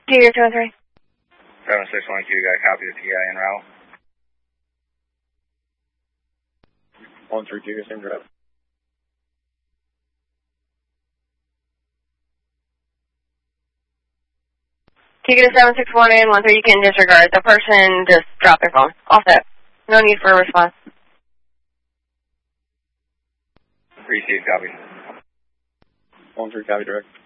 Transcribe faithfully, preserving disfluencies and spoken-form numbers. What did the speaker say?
Tiger two one three. seven six one Q, got a copy of T I en route. one three Tiger, same drive. Tiger seven six one and one three, you can disregard. The person just dropped their phone. All set. No need for a response. Received, copy. one three, copy direct.